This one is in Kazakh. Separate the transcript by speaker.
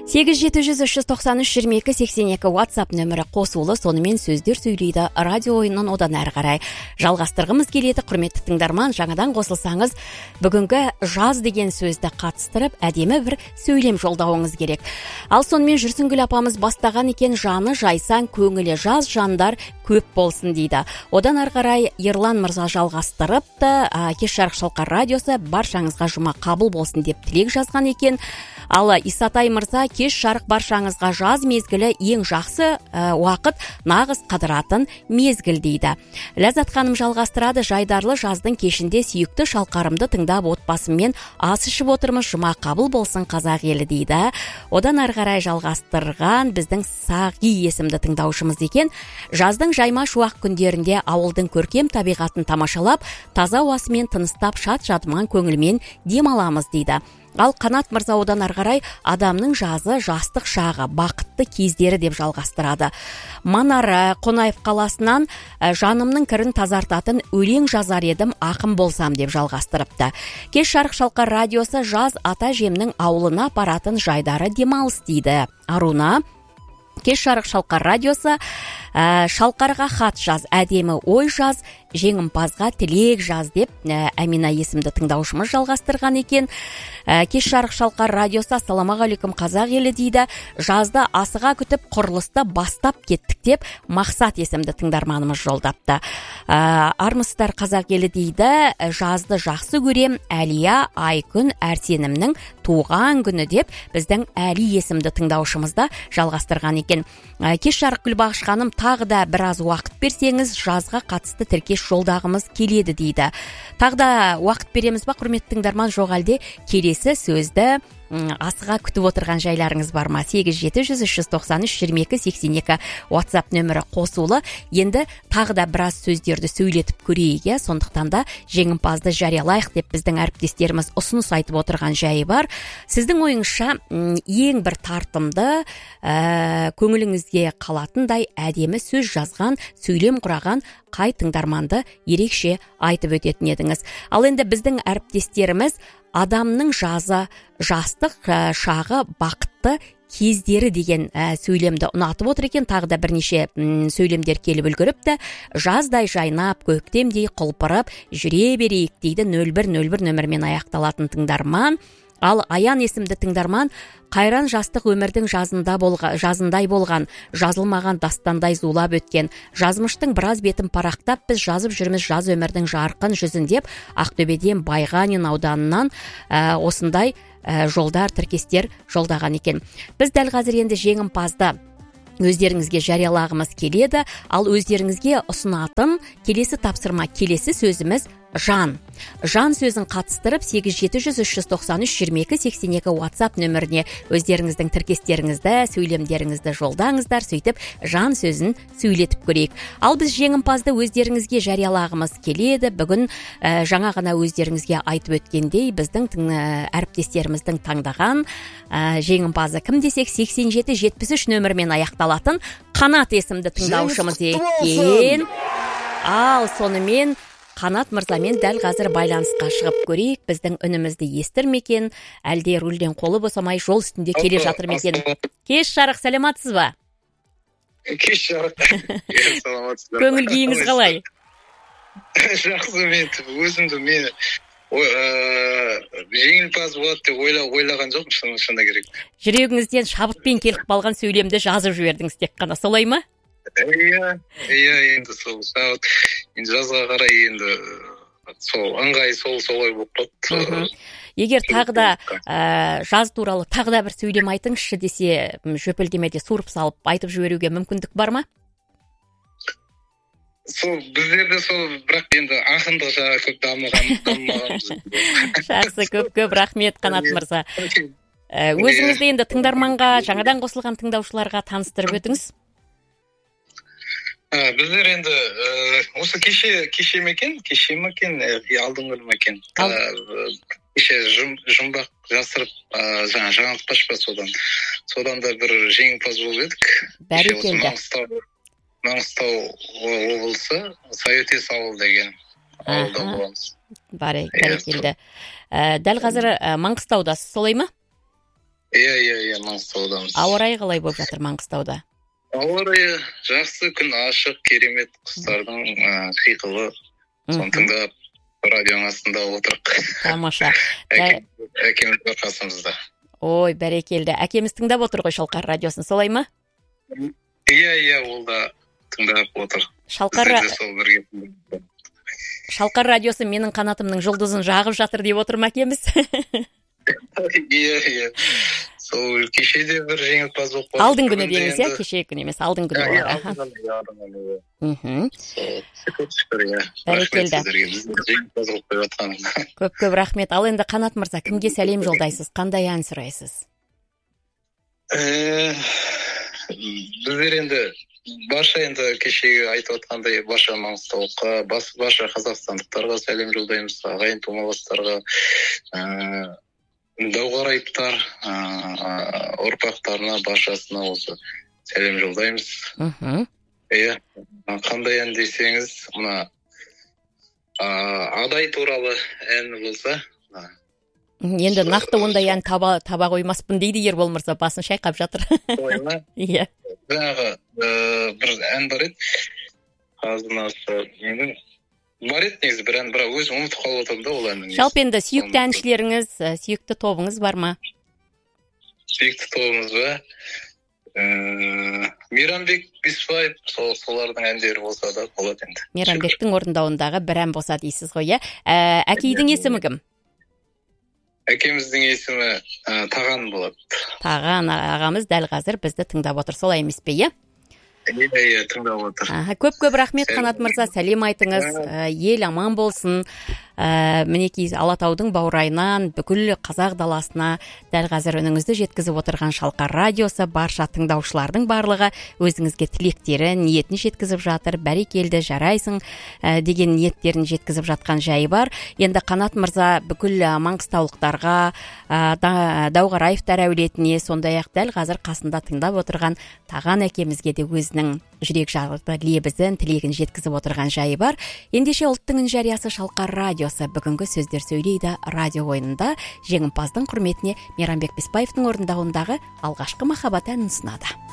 Speaker 1: 8-700-393-22-82 WhatsApp нөмірі қосулы, сонымен сөздер сөйлейді радио ойынын одан әрі қарай жалғастырғымыз келеді. Құрметті тыңдарман, жаңадан қосылсаңыз, бүгінгі жаз деген сөзді қатыстырып, әдемі бір сөйлем жолдауыңыз керек. Ал сонымен Жүрсінгүл апамыз бастаған екен, жаны жайсан, көңілі жаз, жандар көп болсын дейді. Одан әрі қарай Ерлан мырза жалғастырыпты. Кеш жарық шалқар радиосы баршаңызға жұма қабыл болсын деп тілек жазған екен. Ал Исатай мырза, кеш жарық баршаңызға жаз мезгілі ең жақсы уақыт, нағыз қадыратын мезгіл дейді. Ләззат ханым жалғастырады, жайдарлы жаздың кешінде сүйікті шалқарымды тыңдап отбасыммен ас ішіп отырмыз, жұма қабыл болсын қазақ елі дейді. Одан ары қарай жалғастырған біздің Сағи есімді тыңдаушымыз екен. Жаздың жайма шуақ күндерінде ауылдың көркем табиғатын тамашалап, таза ауасымен тыныстап, шат жадыман көңілмен демаламыз дейді. Ал Қанат мырза одан ары қарай адамның жазы, жастық шағы, бақытты кездері деп жалғастырады. Манара Қонаев қаласынан жанымның кірін тазартатын өлең жазар едім, ақын болсам деп жалғастырыпты. Кеш жарық шалқар радиосы жаз ата жемнің ауылына апаратын жайдары демалыс дейді. Аруна Кеш жарық шалқар радиосы шалқарға хат жаз, әдемі ой жаз, жеңімпазға тілек жаз деп Әмина есімді тыңдаушымыз жалғастырған екен. Кеш жарық шалқар радиосы ассалаумағалейкум қазақ елі дейді. Жазды асыға күтіп құрылысты бастап кеттік деп Мақсат есімді тыңдарманымыз жолдапты. Армысыздар қазақ елі дейді. Жазды жақсы көрем, Әлия Айкүн Әрсенімнің туған күні деп біздің Әли есімді тыңдаушымызда жалғастырған екен. Кеш жарық Гүлбағыш ханым, тағы да біраз уақыт берсеңіз, жазға қатысты тіркеш жолдағымыз келеді дейді. Тағы да уақыт береміз ба, құрметті тыңдарман, жоқ әлде келесі сөзді асыға күтіп отырған жайларыңыз бар ма? 8-700-393-22-82 WhatsApp нөмірі қосулы. Енді тағы да біраз сөздерді сөйлетіп көрейік, сондықтан да жеңімпазды жариялайық деп біздің әріптестеріміз ұсыныс айтып отырған жайы бар. Сіздің ойыңызша ең бір тартымды, көңіліңізге қалатындай әдемі сөз жазған, сөйлем құраған қай тыңдарманды ерекше айтып өтетін едіңіз? Ал енді біздің әріптестеріміз адамның жазы, жастық шағы, бақытты кездері деген сөйлемді ұнатып отыр екен. Тағы да бірнеше сөйлемдер келіп үлгіріпті. Жаздай жайнап, көктемдей құлпырып жүре берейік дейді 0101 нөмірмен аяқталатын тыңдарман. Ал Аян есімді тыңдарман, қайран жастық өмірдің жазындай болған, жазылмаған дастандай зулап өткен, жазмыштың біраз бетін парақтап, біз жазып жүрміз жаз өмірдің жарқын жүзін деп Ақтөбеден Байғанин ауданынан осындай жолдар, тіркестер жолдаған екен. Біз дәл қазір енді жеңімпазды өздеріңізге жариялағымыз келеді. Ал өздеріңізге ұсынатын келесі тапсырма, келесі сөзіміз жан. Жан сөзін қатыстырып 8-700-393-22-82 WhatsApp нөміріне өздеріңіздің тіркестеріңізді, сөйлемдеріңізді жолдаңыздар, сөйтіп жан сөзін сөйлетіп көрейік. Ал біз жеңімпазды өздеріңізге жариялағымыз келеді. Бүгін жаңа ғана өздеріңізге айтып өткендей, біздің әріптестеріміздің таңдаған жеңімпазы кім десек 8773 нөмірмен аяқталатын Қанат есімді тыңдаушымыз екен. Ал сонымен Қанат мырзамен дәл қазір байланысқа шығып көрейік. Біздің үнімізді естірмекен, әлде рульден қолы босамай жол үстінде келе жатыр мекен? Кеш жарық, сәлематсыз ба?
Speaker 2: Кеш жарық. Саламатсыздар.
Speaker 1: Көңіл күйіңіз қалай?
Speaker 2: Жақсы, мен өзімді жеңімпаз болады деп ойлаған жоқпын, шыны керек.
Speaker 1: Жүрегіңізден шабытпен келіп қалған сөйлемді жазып жібердіңіз тек қана, солай ма?
Speaker 2: Иә, енді сол енді жазға қарай енді сол ыңғай солай болып қалды.
Speaker 1: Егер тағы да жаз туралы тағы да бір сөйлем айтыңызшы десе, жөпілдемеде суырып салып айтып жіберуге мүмкіндік бар ма?
Speaker 2: Сол біздерде сол, бірақ енді ақындық жағы көп дамымағанбыз.
Speaker 1: Жақсы, көп рахмет Қанат мырза. Өзіңізді енді тыңдарманға, жаңадан қосылған тыңдаушыларға таныстырып өтіңіз.
Speaker 2: Біздер енді осы кеше мекен, алдыңғы мекен. Кеше жұмбақ жасырып жаңылтпаш па содан да бір жеңімпаз болып едік.
Speaker 1: Бәрекелді.
Speaker 2: Маңғыстау облысы Саетес ауыл деген ауылда боламыз.
Speaker 1: Бәрекелді. Дәл қазір Маңғыстаудасыз, солай ма?
Speaker 2: Иә, Маңғыстаудамыз.
Speaker 1: Ауа райы қалай болып жатыр Маңғыстауда?
Speaker 2: Ауа райы жақсы, күн ашық, керемет, құстардың қиқылы. Соны тыңдап, радионың астында отырық.
Speaker 1: Тамаша.
Speaker 2: Әкеміз бар қасымызда.
Speaker 1: Ой, бәрекелді. Әкеміз тыңдап отыр ғой Шалқар радиосын, солай ма?
Speaker 2: Иә, ол да тыңдап отыр.
Speaker 1: Шалқар радиосы менің қанатымның жұлдызын жағып жатыр деп отыр ма әкеміз?
Speaker 2: Иә. Сол кешеде бір жеңімпаз болып қалды.
Speaker 1: Алдың күні деңіз, иә? Кеше күні емес, алдың күні олар.
Speaker 2: Бәрекелді.
Speaker 1: Көп рахмет. Ал енді Қанат мырза, кімге сәлем жолдайсыз? Қандай ән сұрайсыз?
Speaker 2: Біздер енді барша енді кешегі айтып отқандай барша Маңғыстаулыққа, барша қазақстандықтарға сәлем жолдаймыз, ағайын тумаластарға, дауғарайыптар ұрпақтарына, баршасына осы сәлем жолдаймыз. Иә, қандай ән десеңіз, мына Адай туралы ән болса.
Speaker 1: Енді нақты ондай ән таба қоймаспын дейді Ербол мырза, басын шайқап жатыр.
Speaker 2: Ой ма?
Speaker 1: Иә.
Speaker 2: Жаңағы бір ән бар еді. Қазынасы менің бар еді негізі бір ән, бірақ өзім ұмытып қалып отырмын да ол әннің.
Speaker 1: Жалпы енді сүйікті әншілеріңіз, сүйікті тобыңыз бар ма?
Speaker 2: Сүйікті тобымыз ба? Мейрамбек Беспаев, солардың әндері болса да болады енді.
Speaker 1: Мейрамбектің орындауындағы бір ән болса дейсіз ғой, иә? Әкейдің есімі кім?
Speaker 2: Әкеміздің есімі Таған болады.
Speaker 1: Таған ағамыз дәл қазір бізді тыңдап отыр, солай емес пе, иә?
Speaker 2: Иә, тыңдап отыр.
Speaker 1: Көп рахмет Қанат мырза, сәлем айтыңыз, ел аман болсын. Мінекей Алатаудың баурайынан бүкіл қазақ даласына дәл қазір үніңізді жеткізіп отырған Шалқар радиосы, барша тыңдаушылардың барлығы өзіңізге тілектерін, ниетін жеткізіп жатыр. Бәрекелді, жарайсың деген ниеттерін жеткізіп жатқан жайы бар. Енді Қанат мырза бүкіл маңғыстаулықтарға, Дауғараевтар әулетіне, сондай-ақ дәл қазір қасында тыңдап отырған Таған әкемізге де өзінің жүрек жарды лебізін, тілегін жеткізіп отырған жайы бар. Ендеше ұлттың үн жариясы Шалқар радиосы бүгінгі сөздер сөйлейді радио ойынында жеңімпаздың құрметіне Мейрамбек Беспаевтың орындауындағы алғашқы махаббат әнін ұсынады.